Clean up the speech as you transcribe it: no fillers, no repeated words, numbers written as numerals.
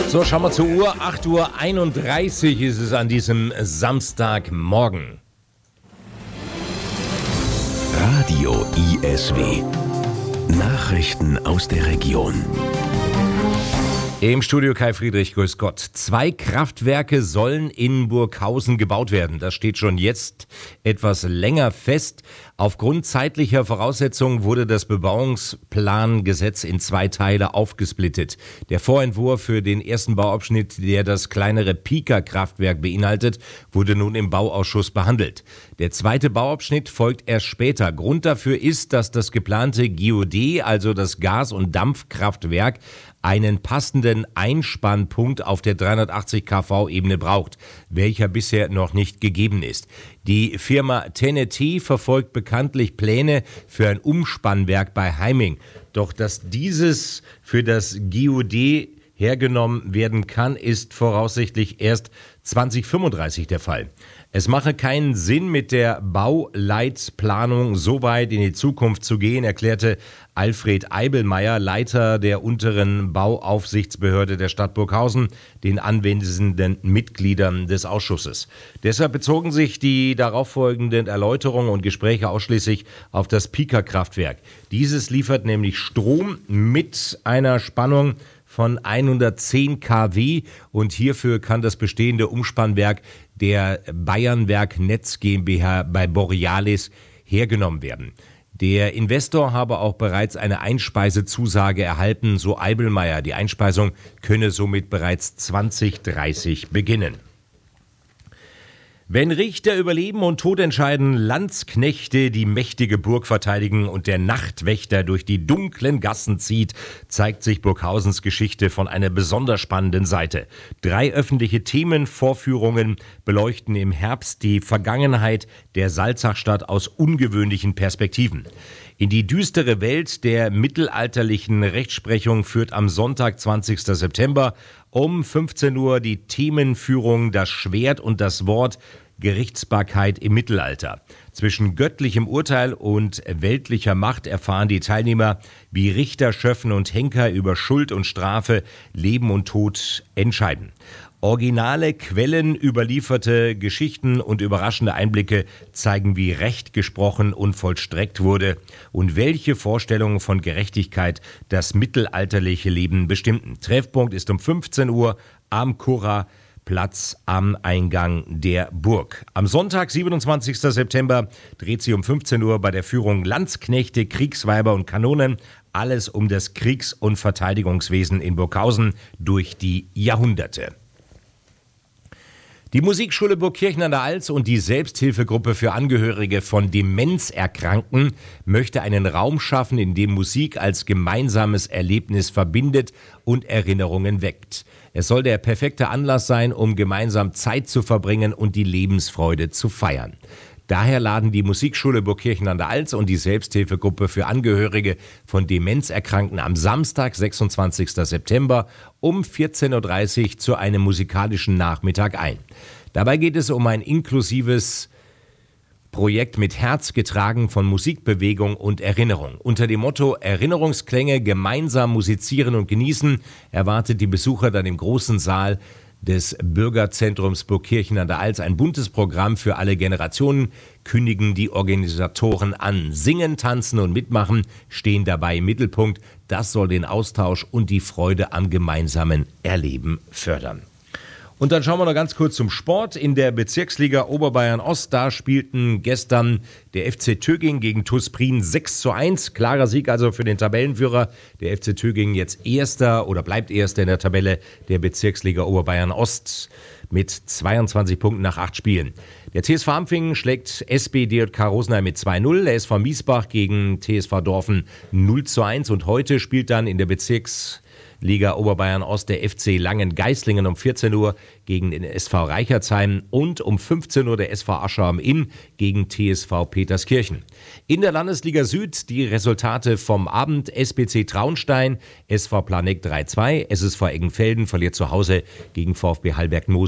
So, schauen wir zur Uhr. 8:31 Uhr ist es an diesem Samstagmorgen. Radio ISW. Nachrichten aus der Region. Im Studio Kai Friedrich, grüß Gott. 2 Kraftwerke sollen in Burghausen gebaut werden. Das steht schon jetzt etwas länger fest. Aufgrund zeitlicher Voraussetzungen wurde das Bebauungsplangesetz in 2 Teile aufgesplittet. Der Vorentwurf für den ersten Bauabschnitt, der das kleinere Pika-Kraftwerk beinhaltet, wurde nun im Bauausschuss behandelt. Der zweite Bauabschnitt folgt erst später. Grund dafür ist, dass das geplante GOD, also das Gas- und Dampfkraftwerk, einen passenden Einspannpunkt auf der 380 kV-Ebene braucht, welcher bisher noch nicht gegeben ist. Die Firma TenneT verfolgt bekanntlich Pläne für ein Umspannwerk bei Heiming. Doch dass dieses für das GOD hergenommen werden kann, ist voraussichtlich erst 2035 der Fall. Es mache keinen Sinn, mit der Bauleitplanung so weit in die Zukunft zu gehen, erklärte Alfred Eibelmeier, Leiter der unteren Bauaufsichtsbehörde der Stadt Burghausen, den anwesenden Mitgliedern des Ausschusses. Deshalb bezogen sich die darauffolgenden Erläuterungen und Gespräche ausschließlich auf das Pika-Kraftwerk. Dieses liefert nämlich Strom mit einer Spannung von 110 kW und hierfür kann das bestehende Umspannwerk der Bayernwerk Netz GmbH bei Borealis hergenommen werden. Der Investor habe auch bereits eine Einspeisezusage erhalten, so Eibelmeier. Die Einspeisung könne somit bereits 2030 beginnen. Wenn Richter über Leben und Tod entscheiden, Landsknechte die mächtige Burg verteidigen und der Nachtwächter durch die dunklen Gassen zieht, zeigt sich Burghausens Geschichte von einer besonders spannenden Seite. 3 öffentliche Themenvorführungen beleuchten im Herbst die Vergangenheit der Salzachstadt aus ungewöhnlichen Perspektiven. In die düstere Welt der mittelalterlichen Rechtsprechung führt am Sonntag, 20. September, um 15 Uhr die Themenführung Das Schwert und das Wort Gerichtsbarkeit im Mittelalter. Zwischen göttlichem Urteil und weltlicher Macht erfahren die Teilnehmer, wie Richter, Schöffen und Henker über Schuld und Strafe, Leben und Tod entscheiden. Originale Quellen, überlieferte Geschichten und überraschende Einblicke zeigen, wie Recht gesprochen und vollstreckt wurde und welche Vorstellungen von Gerechtigkeit das mittelalterliche Leben bestimmten. Treffpunkt ist um 15 Uhr am Kurra-Platz am Eingang der Burg. Am Sonntag, 27. September, dreht sich um 15 Uhr bei der Führung Landsknechte, Kriegsweiber und Kanonen alles um das Kriegs- und Verteidigungswesen in Burghausen durch die Jahrhunderte. Die Musikschule Burgkirchen an der Alz und die Selbsthilfegruppe für Angehörige von Demenzerkrankten möchte einen Raum schaffen, in dem Musik als gemeinsames Erlebnis verbindet und Erinnerungen weckt. Es soll der perfekte Anlass sein, um gemeinsam Zeit zu verbringen und die Lebensfreude zu feiern. Daher laden die Musikschule Burgkirchen an der Alz und die Selbsthilfegruppe für Angehörige von Demenzerkrankten am Samstag, 26. September um 14.30 Uhr zu einem musikalischen Nachmittag ein. Dabei geht es um ein inklusives Projekt mit Herz, getragen von Musikbewegung und Erinnerung. Unter dem Motto Erinnerungsklänge, gemeinsam musizieren und genießen erwartet die Besucher dann im großen Saal des Bürgerzentrums Burgkirchen an der Alz ein buntes Programm für alle Generationen, kündigen die Organisatoren an. Singen, tanzen und mitmachen stehen dabei im Mittelpunkt. Das soll den Austausch und die Freude am gemeinsamen Erleben fördern. Und dann schauen wir noch ganz kurz zum Sport. In der Bezirksliga Oberbayern Ost, da spielten gestern der FC Töging gegen TuS Prien 6:1. Klarer Sieg also für den Tabellenführer. Der FC Töging jetzt Erster oder bleibt Erster in der Tabelle der Bezirksliga Oberbayern Ost mit 22 Punkten nach 8 Spielen. Der TSV Ampfingen schlägt SB DJK Rosenheim mit 2:0. Der SV Miesbach gegen TSV Dorfen 0:1. Und heute spielt dann in der Bezirksliga Oberbayern Ost der FC Langen-Geislingen um 14 Uhr gegen den SV Reichertsheim und um 15 Uhr der SV Aschau am Inn gegen TSV Peterskirchen. In der Landesliga Süd die Resultate vom Abend: SBC Traunstein, SV Planegg 3:2, SSV Eggenfelden verliert zu Hause gegen VfB Hallberg